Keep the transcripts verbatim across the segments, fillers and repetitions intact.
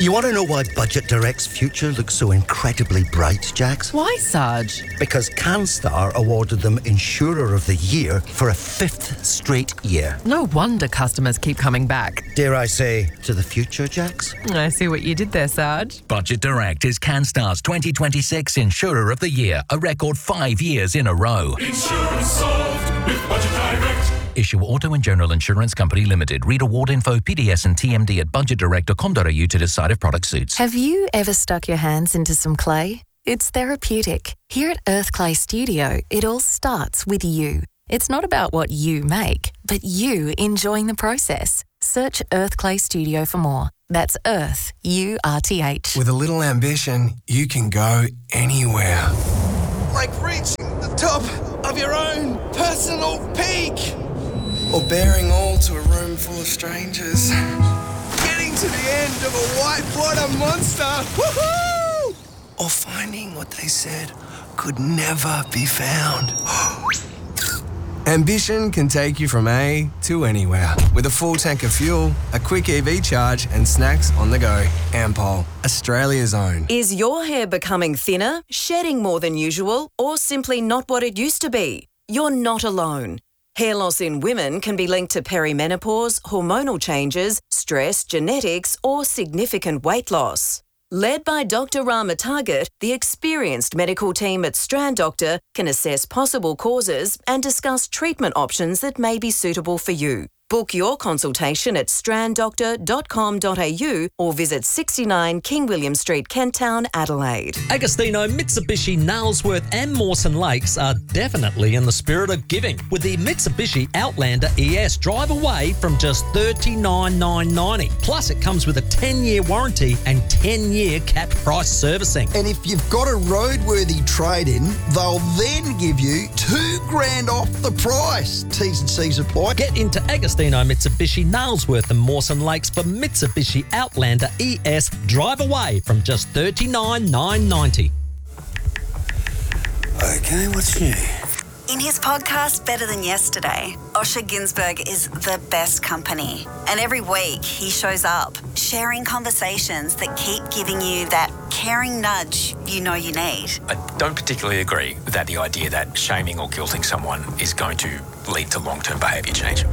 You want to know why Budget Direct's future looks so incredibly bright, Jax? Why, Sarge? Because CanStar awarded them Insurer of the Year for a fifth straight year. No wonder customers keep coming back. Dare I say, to the future, Jax? I see what you did there, Sarge. Budget Direct is CanStar's twenty twenty-six Insurer of the Year, a record five years in a row. Insurance solved with Budget Direct. Issue Auto and General Insurance Company Limited. Read award info, P D S and T M D at budget direct dot com dot a u to decide if product suits. Have you ever stuck your hands into some clay? It's therapeutic. Here at Earth Clay Studio, it all starts with you. It's not about what you make, but you enjoying the process. Search Earth Clay Studio for more. That's Earth, U R T H. With a little ambition, you can go anywhere. Like reaching the top of your own personal peak. Or bearing all to a room full of strangers. Getting to the end of a whitewater monster. Woohoo! Or finding what they said could never be found. Ambition can take you from A to anywhere. With a full tank of fuel, a quick E V charge and snacks on the go. Ampol, Australia's own. Is your hair becoming thinner, shedding more than usual, or simply not what it used to be? You're not alone. Hair loss in women can be linked to perimenopause, hormonal changes, stress, genetics, or significant weight loss. Led by Doctor Rama Target, the experienced medical team at Strand Doctor can assess possible causes and discuss treatment options that may be suitable for you. Book your consultation at strand doctor dot com dot a u or visit sixty-nine King William Street, Kent Town, Adelaide. Agostino, Mitsubishi, Nailsworth and Mawson Lakes are definitely in the spirit of giving, with the Mitsubishi Outlander E S drive away from just thirty-nine thousand nine hundred ninety dollars. Plus it comes with a ten-year warranty and ten-year capped price servicing. And if you've got a roadworthy trade-in, they'll then give you two grand off the price. T's and C's apply. Get into Agostino, Mitsubishi, Nailsworth and Mawson Lakes for Mitsubishi Outlander E S drive away from just thirty-nine thousand nine hundred ninety dollars. Okay, what's new? In his podcast, Better Than Yesterday, Osher Ginsberg is the best company. And every week he shows up, sharing conversations that keep giving you that caring nudge you know you need. I don't particularly agree with that, the idea that shaming or guilting someone is going to lead to long-term behaviour change.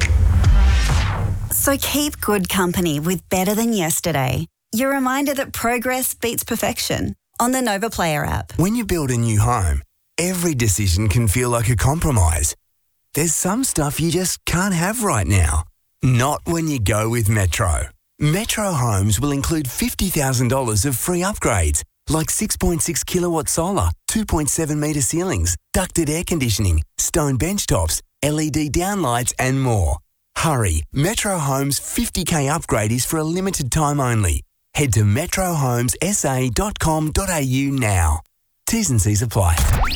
So keep good company with Better Than Yesterday. Your reminder that progress beats perfection on the Nova Player app. When you build a new home, every decision can feel like a compromise. There's some stuff you just can't have right now. Not when you go with Metro. Metro Homes will include fifty thousand dollars of free upgrades, like six point six kilowatt solar, two point seven metre ceilings, ducted air conditioning, stone bench tops, L E D downlights and more. Hurry, Metro Homes fifty K upgrade is for a limited time only. Head to metro homes s a dot com dot a u now. T's and C's apply.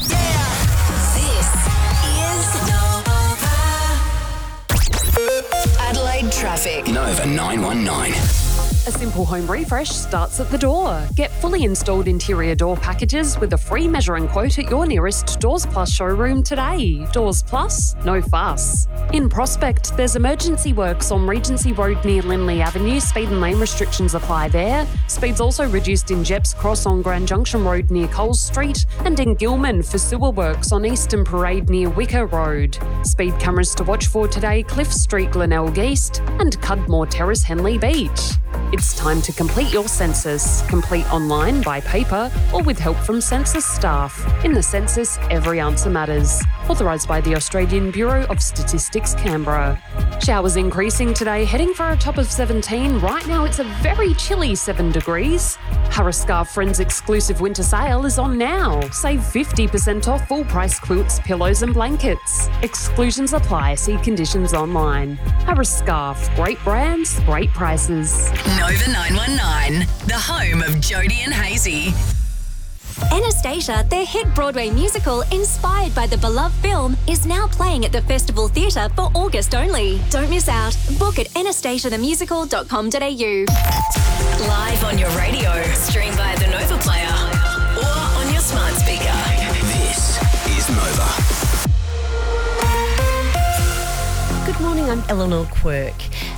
Adelaide traffic. Nova nine one nine. A simple home refresh starts at the door. Get fully installed interior door packages with a free measuring quote at your nearest Doors Plus showroom today. Doors Plus, no fuss. In Prospect, there's emergency works on Regency Road near Lindley Avenue. Speed and lane restrictions apply there. Speed's also reduced in Jeps Cross on Grand Junction Road near Coles Street, and in Gilman for sewer works on Eastern Parade near Wicker Road. Speed cameras to watch for today: Cliff Street, Glenelg East, and Cudmore Terrace, Henley Beach. It's time to complete your census. Complete online, by paper, or with help from census staff. In the census, every answer matters. Authorised by the Australian Bureau of Statistics, Canberra. Showers increasing today, heading for a top of seventeen. Right now it's a very chilly seven degrees. Harris Scarf Friends exclusive winter sale is on now. Save fifty percent off full price quilts, pillows and blankets. Exclusions apply. See conditions online. Harris Scarf. Great brands, great prices. Nova nine one nine, the home of Jodie and Hazy. Anastasia, their hit Broadway musical inspired by the beloved film, is now playing at the Festival Theatre for August only. Don't miss out. Book at anastasia the musical dot com dot a u. Live on your radio, stream via the Nova Player or on your smart speaker. This is Nova. Good morning, I'm Eleanor Quirk.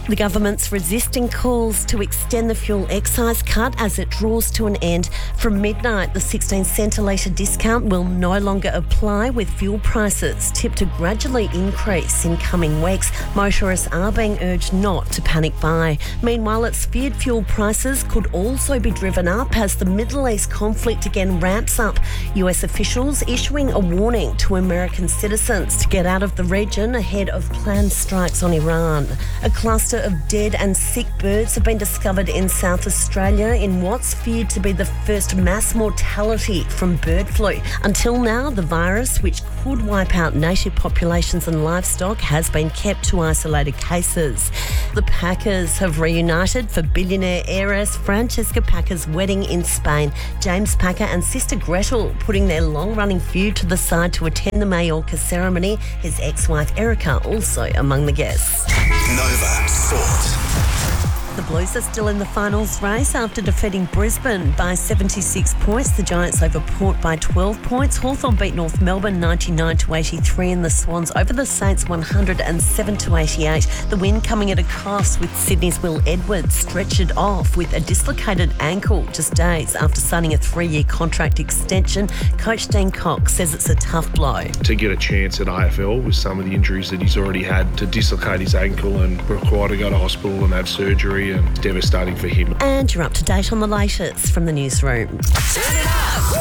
The government's resisting calls to extend the fuel excise cut as it draws to an end. From midnight, the sixteen cent a litre discount will no longer apply, with fuel prices tipped to gradually increase in coming weeks. Motorists are being urged not to panic buy. Meanwhile, it's feared fuel prices could also be driven up as the Middle East conflict again ramps up. U S officials issuing a warning to American citizens to get out of the region ahead of planned strikes on Iran. A cluster of dead and sick birds have been discovered in South Australia in what's feared to be the first mass mortality from bird flu. Until now, the virus, which could wipe out native populations and livestock, has been kept to isolated cases. The Packers have reunited for billionaire heiress Francesca Packer's wedding in Spain. James Packer and sister Gretel putting their long-running feud to the side to attend the Mallorca ceremony. His ex-wife Erica also among the guests. Nova Sport. The Blues are still in the finals race after defeating Brisbane by seventy-six points. The Giants over Port by twelve points. Hawthorn beat North Melbourne ninety-nine to eighty-three, and the Swans over the Saints one hundred seven to eighty-eight. The win coming at a cost, with Sydney's Will Edwards stretched off with a dislocated ankle just days after signing a three-year contract extension. Coach Dean Cox says it's a tough blow. To get a chance at A F L with some of the injuries that he's already had, to dislocate his ankle and require to go to hospital and have surgery, and devastating for him. And you're up to date on the latest from the newsroom. Turn it up.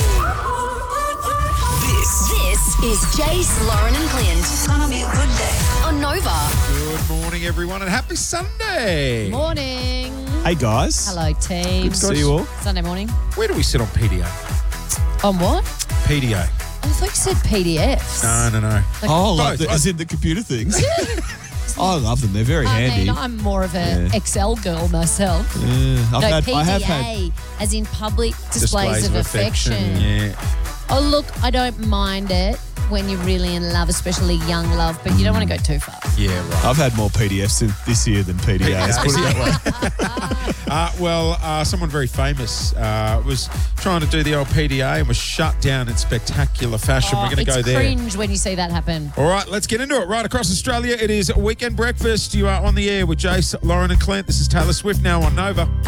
This, this is Jace, Lauren and Clint. It's gonna be a good day on Nova. Good morning, everyone, and happy Sunday. Morning. Hey, guys. Hello, team. Good to see you all. Sunday morning. Where do we sit on P D A? On what? P D A. I thought you said P D Fs. No, no, no. Like- oh, like Both. the, as in the computer things. I love them. They're very I handy. mean, I'm more of an Yeah. Excel girl myself. Yeah, I've no, had, P D A, I have had as in public displays, of, affection. Yeah. Oh, look, I don't mind it when you're really in love, especially young love, but you don't want to go too far. Yeah, right. I've had more P D Fs in, this year than P D As. Put it that way. Uh, well, uh, someone very famous uh, was trying to do the old P D A and was shut down in spectacular fashion. Oh, We're going to it's go there. cringe when you see that happen. All right, let's get into it. Right across Australia, it is Weekend Breakfast. You are on the air with Jace, Lauren and Clint. This is Taylor Swift now on Nova.